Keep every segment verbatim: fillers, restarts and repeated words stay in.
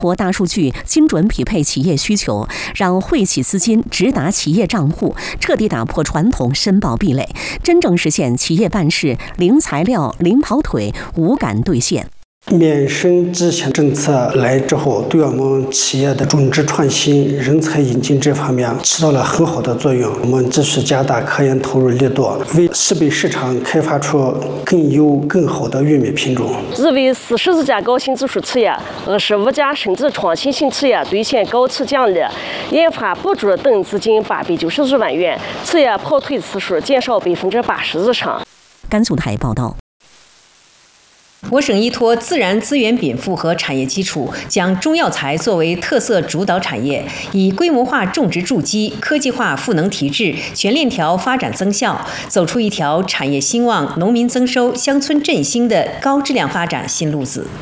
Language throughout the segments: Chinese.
国大数据精准匹配企业需求，让惠企资金直达企业账户，彻底打破传统申报壁垒，真正实现企业办事零材料、零跑腿、无感兑现。 免申这项政策来之后，对我们企业的种植创新、人才引进这方面起到了很好的作用。我们继续加大科研投入力度，为西北市场开发出更优、更好的玉米品种。 日为四十二家高新技术企业、二十五家省级创新型企业兑现高次奖励、研发补助等资金八百九十二万元，企业跑腿次数减少百分之八十以上。 甘肃台报道。 我省依托自然资源禀赋和产业基础，将中药材作为特色主导产业，以规模化种植筑基、科技化赋能提质、全链条发展增效，走出一条产业兴旺、农民增收、乡村振兴的高质量发展新路子。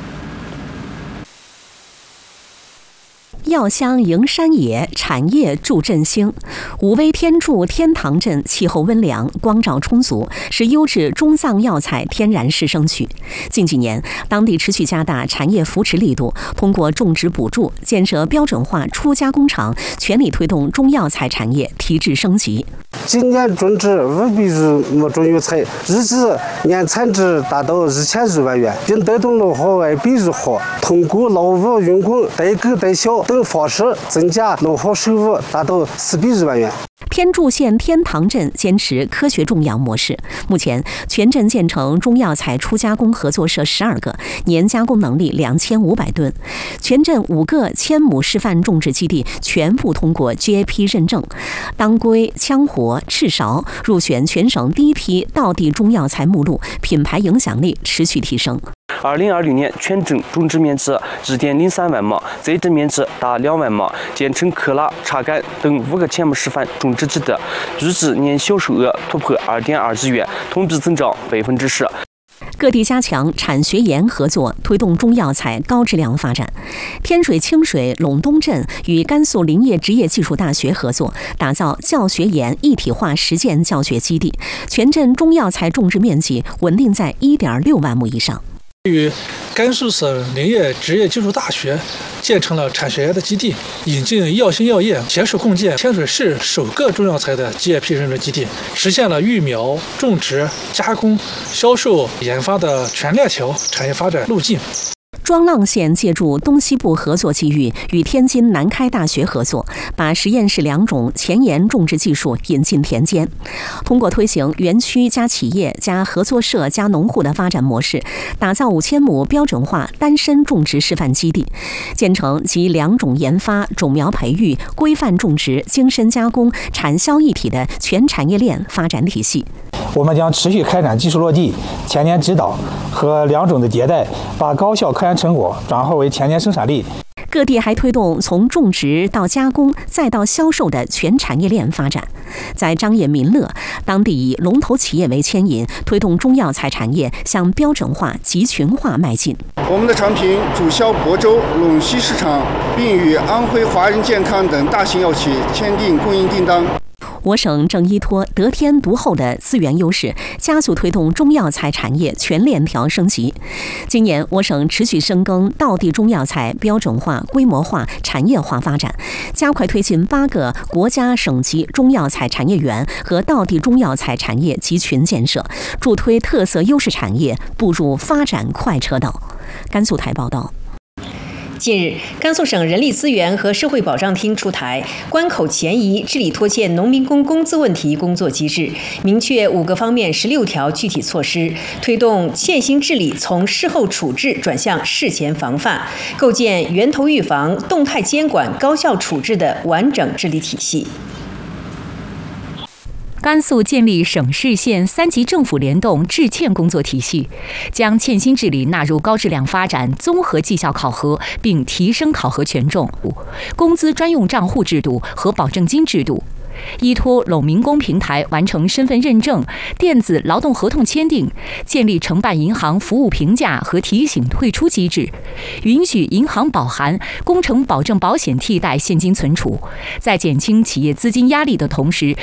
药香迎山野，产业助振兴。武威天柱天堂镇气候温凉，光照充足，是优质中藏药材天然适生区。近几年，当地持续加大产业扶持力度，通过种植补助、建设标准化初加工厂，全力推动中药材产业提质升级。 今年种植五百余亩中药材，预计年产值达到一千余万元，并带动了河外百余户通过劳务用工、代购代销等方式增加农行收入，达到四百余万元。 天柱县天堂镇坚持科学种药模式，目前全镇建成中药材初加工合作社十二个，年加工能力两千五百吨。全镇五个千亩示范种植基地全部通过 G A P 认证，当归、羌活、赤芍入选全省第一批道地中药材目录，品牌影响力持续提升。 二零二六年全镇种植面积一点零三万亩，栽植面积达两万亩，建成克拉、茶杆等五个千亩示范种植基地，预计年销售额突破二点二亿元，同比增长百分之十。 各地加强产学研合作，推动中药材高质量发展。天水清水陇东镇与甘肃林业职业技术大学合作，打造教学研一体化实践教学基地，全镇中药材种植面积稳定在 一点六万亩以上。 与甘肃省林业职业技术大学建成了产学研的基地，引进药新药业，携手共建天水市首个中药材的 G A P 认证基地，实现了育苗、种植、加工、销售、研发的全链条产业发展路径。 庄浪县借助东西部合作机遇，与天津南开大学合作，把实验室两种前沿种植技术引进田间。通过推行园区加企业加合作社加农户的发展模式，打造五千亩标准化单身种植示范基地，建成集两种研发、种苗培育、规范种植、精深加工、产销一体的全产业链发展体系。 我们将持续开展技术落地、前年指导和两种的迭代，把高校科研成果转化为前年生产力。 各地还推动从种植到加工再到销售的全产业链发展。在张掖民乐，当地以龙头企业为牵引，推动中药材产业向标准化、集群化迈进。 我们的产品主销亳州、陇西市场，并与安徽华人健康等大型药企签订供应订单。 我省正依托得天独厚的资源优势，加速推动中药材产业全链条升级。今年，我省持续深耕道地中药材标准化、规模化、产业化发展，加快推进八个国家省级中药材产业园和道地中药材产业集群建设，助推特色优势产业步入发展快车道。甘肃台报道。 近日，甘肃省人力资源和社会保障厅出台关口前移治理拖欠农民工工资问题工作机制，明确五个方面十六条具体措施，推动欠薪治理从事后处置转向事前防范，构建源头预防、动态监管、高效处置的完整治理体系。 甘肃建立省市县三级政府联动治欠工作体系，将欠薪治理纳入高质量发展综合绩效考核，并提升考核权重。工资专用账户制度和保证金制度，依托陇民工平台完成身份认证、电子劳动合同签订，建立承办银行服务评价和提醒退出机制，允许银行保函、工程保证保险替代现金存储，在减轻企业资金压力的同时，